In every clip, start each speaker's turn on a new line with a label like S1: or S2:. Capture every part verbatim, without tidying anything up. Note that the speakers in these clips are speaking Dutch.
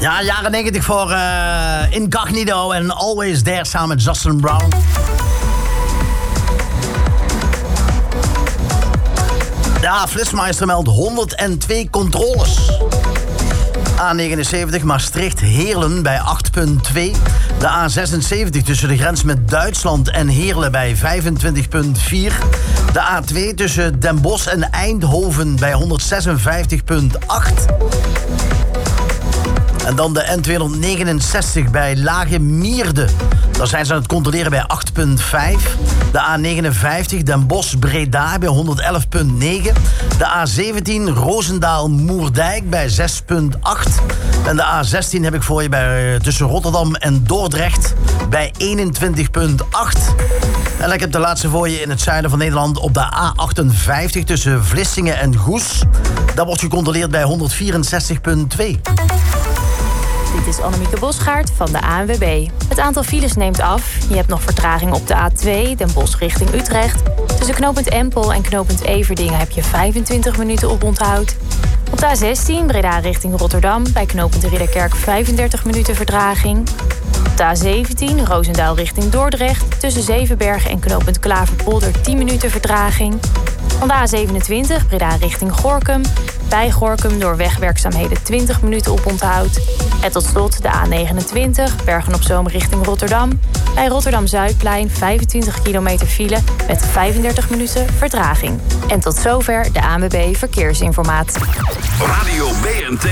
S1: Ja, jaren negentig voor uh, Incognito en Always There samen met Justin Brown. Ja, Flitsmeister meldt honderdtwee controles. A negenenzeventig Maastricht-Heerlen bij acht komma twee. De A zesenzeventig tussen de grens met Duitsland en Heerlen bij vijfentwintig komma vier. De A twee tussen Den Bosch en Eindhoven bij honderdzesenvijftig komma acht. En dan de N tweehonderdnegenenzestig bij Lage Mierde. Daar zijn ze aan het controleren bij acht komma vijf. De A negenenvijftig Den Bosch-Breda bij honderdelf komma negen. De A zeventien Roosendaal-Moerdijk bij zes komma acht. En de A zestien heb ik voor je bij, tussen Rotterdam en Dordrecht bij eenentwintig komma acht. En ik heb de laatste voor je in het zuiden van Nederland op de A achtenvijftig tussen Vlissingen en Goes. Dat wordt gecontroleerd bij honderdvierenzestig komma twee.
S2: Dit is Annemieke Bosgaard van de A N W B. Het aantal files neemt af. Je hebt nog vertraging op de A twee, Den Bosch richting Utrecht. Tussen knooppunt Empel en knooppunt Everdingen heb je vijfentwintig minuten op onthoud. Op de A zestien, Breda richting Rotterdam, bij knooppunt Ridderkerk vijfendertig minuten vertraging. Op de A zeventien, Roosendaal richting Dordrecht. Tussen Zevenbergen en knooppunt Klaverpolder tien minuten vertraging. Van de A zevenentwintig, Breda richting Gorinchem. Bij Gorinchem door wegwerkzaamheden twintig minuten op onthoud. En tot slot de A negenentwintig, Bergen-op-Zoom richting Rotterdam. Bij Rotterdam-Zuidplein vijfentwintig kilometer file met vijfendertig minuten vertraging. En tot zover de A N W B Verkeersinformatie.
S3: Radio B N T.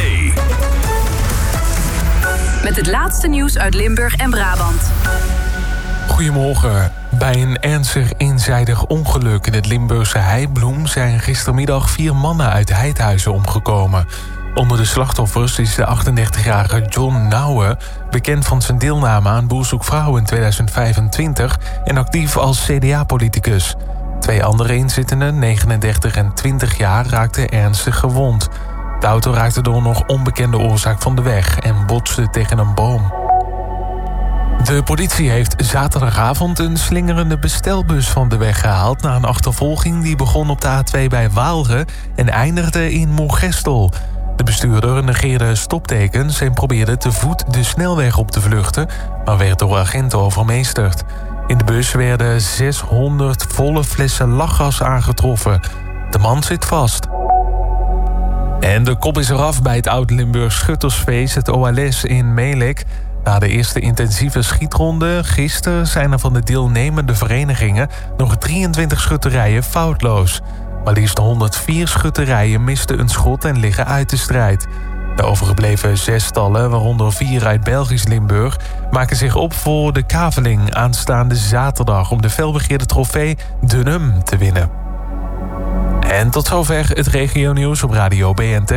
S4: Met het laatste nieuws uit Limburg en Brabant.
S5: Goedemorgen. Bij een ernstig eenzijdig ongeluk in het Limburgse Heibloem zijn gistermiddag vier mannen uit Heidhuizen omgekomen. Onder de slachtoffers is de achtendertigjarige John Nouwen, bekend van zijn deelname aan Boer zoekt vrouw in tweeduizend vijfentwintig en actief als C D A-politicus. Twee andere inzittenden, negenendertig en twintig jaar, raakten ernstig gewond. De auto raakte door nog onbekende oorzaak van de weg en botste tegen een boom. De politie heeft zaterdagavond een slingerende bestelbus van de weg gehaald na een achtervolging die begon op de A twee bij Waalre en eindigde in Moergestel. De bestuurder negeerde stoptekens en probeerde te voet de snelweg op te vluchten, maar werd door agenten overmeesterd. In de bus werden zeshonderd volle flessen lachgas aangetroffen. De man zit vast. En de kop is eraf bij het Oud-Limburgs Schuttersfeest, het O L S in Melek. Na de eerste intensieve schietronde gisteren zijn er van de deelnemende verenigingen nog drieëntwintig schutterijen foutloos. Maar liefst honderdvier schutterijen misten een schot en liggen uit de strijd. De overgebleven zes stallen, waaronder vier uit Belgisch Limburg, maken zich op voor de kaveling aanstaande zaterdag om de felbegeerde trofee Dunham te winnen. En tot zover het regionieuws op Radio B N T.